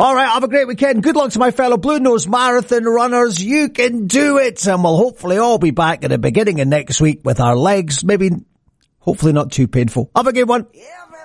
All right, have a great weekend. Good luck to my fellow Blue Nose Marathon runners. You can do it. And we'll hopefully all be back at the beginning of next week with our legs, maybe, hopefully not too painful. Have a good one.